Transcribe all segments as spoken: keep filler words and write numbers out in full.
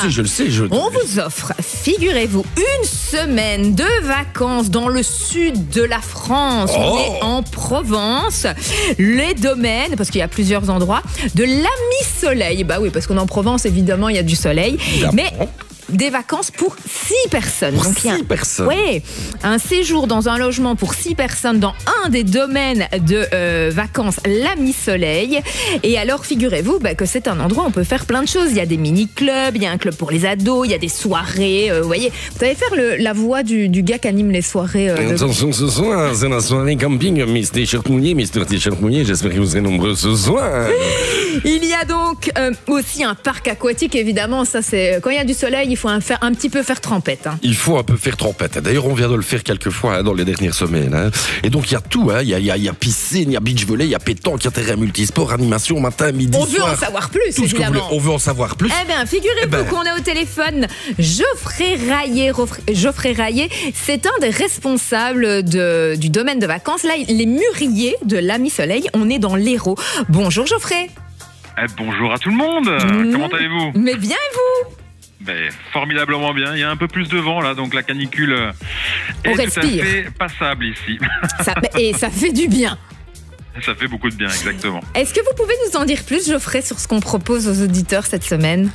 sais, je le sais. Je... On vous offre, figurez-vous, une semaine de vacances dans le sud de la France. Oh. On est en Provence. Les domaines, parce qu'il y a plusieurs endroits, de l'Ami-Soleil. Bah oui, parce qu'on est en Provence, évidemment, il y a du soleil. Évidemment. Mais des vacances pour six personnes. Pour Donc, six il y a, personnes. Oui, un séjour dans un logement pour six personnes dans un des domaines de euh, vacances l'Ami-Soleil. Et alors, figurez-vous bah, que c'est un endroit où on peut faire plein de choses. Il y a des mini-clubs, il y a un club pour les ados, il y a des soirées. Euh, vous voyez, vous savez faire le, la voix du, du gars qui anime les soirées. Euh, de... Attention, ce soir, c'est la soirée camping. Miss T-shirt mouillé, Mister T-shirt mouillé. J'espère que vous serez nombreux ce soir. Il y a donc euh, aussi un parc aquatique, évidemment. Ça, c'est quand il y a du soleil, il faut un, faire, un petit peu faire trempette. Hein. Il faut un peu faire trempette. D'ailleurs, on vient de le faire quelques fois hein, dans les dernières semaines. Hein. Et donc, il y a tout. Hein. Il y a, il y a, il y a piscine, il y a beach volley, il y a pétanque, il y a terrain multisport, animation, matin, midi, On soir. veut en savoir plus, tout ce que vous évidemment. voulez. On veut en savoir plus. Eh bien, figurez-vous Eh ben. qu'on a au téléphone Geoffrey Raillet. Geoffrey Raillet, c'est un des responsables de, du domaine de vacances. Là, les Mûriers de l'Ami-Soleil. On est dans l'Hérault. Bonjour, Geoffrey. Eh, bonjour à tout le monde. Mmh. Comment allez-vous? Mais bien et vous? Ben, formidablement bien. Il y a un peu plus de vent là, donc la canicule euh, est On tout respire. à fait passable ici. Ça, et ça fait du bien. Ça fait beaucoup de bien, exactement. Est-ce que vous pouvez nous en dire plus, Geoffrey, sur ce qu'on propose aux auditeurs cette semaine?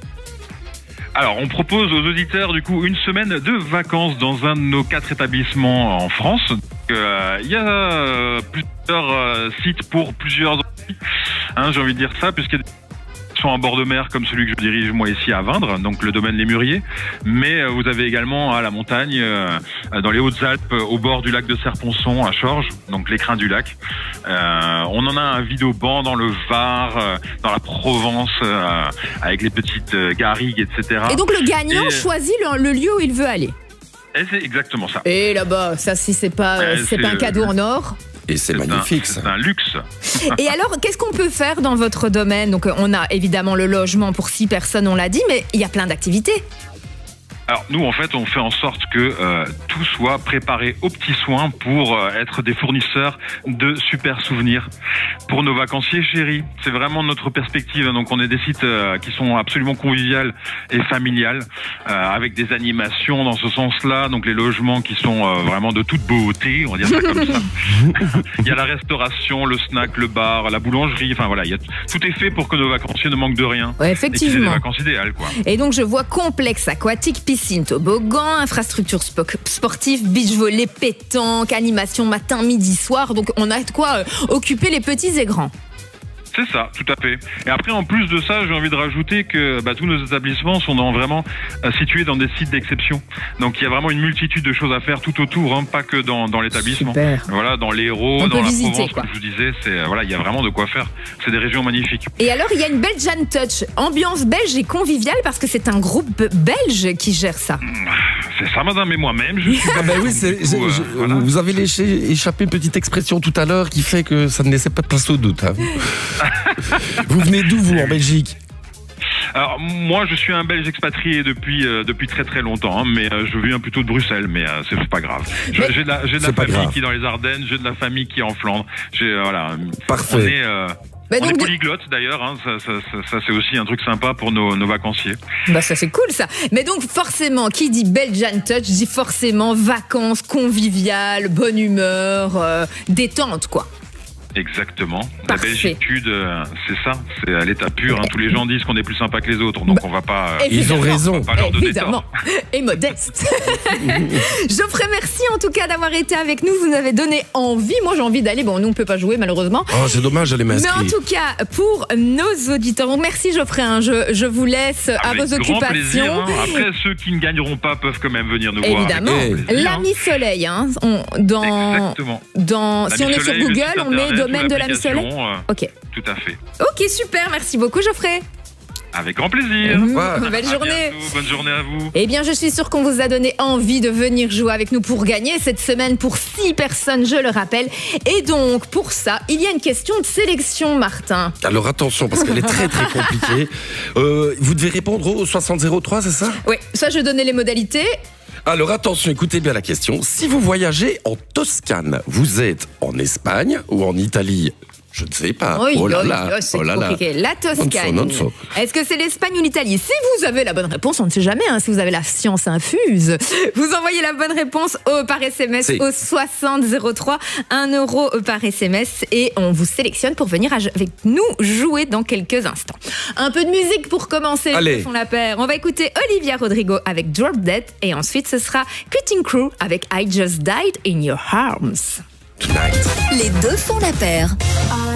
Alors, on propose aux auditeurs du coup une semaine de vacances dans un de nos quatre établissements en France. Euh, Il y a euh, plusieurs euh, sites pour plusieurs hein, j'ai envie de dire ça, puisqu'il y a des sont à bord de mer comme celui que je dirige moi ici à Vindre, donc le domaine Les Mûriers, mais euh, vous avez également à la montagne, euh, dans les Hautes-Alpes, euh, au bord du lac de Serponçon à Chorges, donc l'écrin du lac. Euh, on en a un Vidauban dans le Var, euh, dans la Provence, euh, avec les petites euh, garrigues, et cetera. Et donc le gagnant Et, choisit le, le lieu où il veut aller. Et c'est exactement ça. Et là-bas, ça si c'est pas, Ouais, c'est c'est pas un le- cadeau en or. Et c'est C'est magnifique, un, ça. c'est un luxe. Et alors, qu'est-ce qu'on peut faire dans votre domaine? Donc, on a évidemment le logement pour six personnes, on l'a dit, mais il y a plein d'activités. Alors nous en fait on fait en sorte que euh, tout soit préparé aux petits soins pour euh, être des fournisseurs de super souvenirs pour nos vacanciers chéris. C'est vraiment notre perspective. Donc on est des sites euh, qui sont absolument conviviales et familiales euh, avec des animations dans ce sens-là. Donc les logements qui sont euh, vraiment de toute beauté, on va dire ça comme ça. Il y a la restauration, le snack, le bar, la boulangerie. Enfin voilà, il y a tout est fait pour que nos vacanciers ne manquent de rien. Ouais, Et qu'ils aient des effectivement. vacances idéales quoi. Et donc, je vois complexe aquatique, piscine, toboggan, infrastructure spo- sportive, beach volley, pétanque, animation matin, midi, soir. Donc, on a de quoi euh, occuper les petits et grands. C'est ça, tout à fait. Et après, en plus de ça, j'ai envie de rajouter que bah, tous nos établissements sont dans, vraiment euh, situés dans des sites d'exception. Donc, il y a vraiment une multitude de choses à faire tout autour, hein, pas que dans, dans l'établissement. Super. Voilà, dans l'Hérault, On dans peut la visiter, Provence, quoi. comme je vous disais, c'est euh, voilà, il y a vraiment de quoi faire. C'est des régions magnifiques. Et alors, il y a une Belgian Touch, ambiance belge et conviviale, parce que c'est un groupe belge qui gère ça. C'est ça, madame, et moi-même, je suis. Ah ben oui, c'est- Du coup, je- euh, je- voilà. vous avez laissé échapper une petite expression tout à l'heure qui fait que ça ne laissait pas de place au doute. Hein. Vous venez d'où, vous, en Belgique? Alors moi, je suis un Belge expatrié depuis euh, depuis très très longtemps, hein, mais euh, je viens plutôt de Bruxelles, mais euh, c'est pas grave. Je- Mais- J'ai de la, j'ai de C'est la pas famille grave. qui est dans les Ardennes, j'ai de la famille qui est en Flandre. J'ai euh, voilà. Parfait. On est euh, Bah on donc, est de- polyglotte d'ailleurs, hein, ça, ça, ça, ça, c'est aussi un truc sympa pour nos, nos vacanciers. Bah ça c'est cool ça. Mais donc forcément, qui dit Belgian Touch dit forcément vacances conviviales, bonne humeur, euh, détente quoi. Exactement. Parfait. La belgitude, euh, c'est ça, c'est à l'état pur. Hein. Tous les gens disent qu'on est plus sympa que les autres, donc on va pas. euh, Ils ont Évidemment. raison. pas leur donner Évidemment. tort. Et modeste. Geoffrey, merci en tout cas d'avoir été avec nous. Vous nous avez donné envie. Moi j'ai envie d'aller. Bon, nous on peut pas jouer malheureusement. Oh, c'est dommage, j'allais Mais m'inscrire. en tout cas, pour nos auditeurs, donc merci Geoffrey, hein, je, je vous laisse à Avec vos grand occupations. plaisir. Hein. Après, ceux qui ne gagneront pas peuvent quand même venir nous voir. Évidemment, avec grand plaisir, hein. l'Ami-Soleil, hein, on- dans, Exactement. dans, si on est sur L'Ami-Soleil, le Google, site on met internet domaine ou de l'Ami-Soleil. l'application, euh, Ok, Tout à fait. ok, super, merci beaucoup Geoffrey. Avec grand plaisir. Mmh, Ouais. Belle À journée. bientôt, bonne journée à vous. Eh bien, je suis sûre qu'on vous a donné envie de venir jouer avec nous pour gagner cette semaine pour six personnes, je le rappelle. Et donc, pour ça, il y a une question de sélection, Martin. Alors attention, parce qu'elle est très très compliquée. Euh, vous devez répondre au soixante zéro trois, c'est ça? Oui, ça, je donnais les modalités. Alors attention, écoutez bien la question. Si vous voyagez en Toscane, vous êtes en Espagne ou en Italie Je ne sais pas. Oui, oh là oui, là. oh, c'est oh là là. compliqué. La Toscane. Non, non, non. Est-ce que c'est l'Espagne ou l'Italie? Si vous avez la bonne réponse, on ne sait jamais, hein, si vous avez la science infuse, vous envoyez la bonne réponse au, par S M S C'est... au soixante zéro trois, un euro par S M S, et on vous sélectionne pour venir avec nous jouer dans quelques instants. Un peu de musique pour commencer. Allez. Font la paire. On va écouter Olivia Rodrigo avec Drop Dead, et ensuite ce sera Cutting Crew avec I Just Died in Your Arms. Tonight. Les deux font la paire.